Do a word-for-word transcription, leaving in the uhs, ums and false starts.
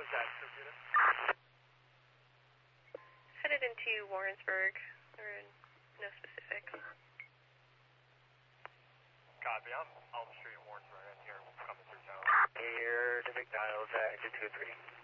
was that, computer? Headed into Warrensburg, or no specifics. Copy, I'm Elm Street, Warrensburg, and here, coming through town. Here, the big dials, uh, exit two three.